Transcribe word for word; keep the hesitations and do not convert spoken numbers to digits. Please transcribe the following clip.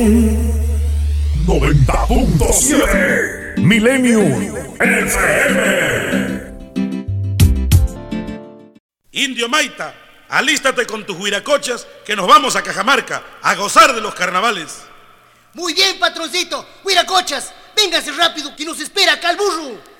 noventa punto siete Millennium F M. Indio Maita, alístate con tus huiracochas que nos vamos a Cajamarca a gozar de los carnavales. Muy bien, patroncito. Huiracochas, véngase rápido que nos espera acá el burro.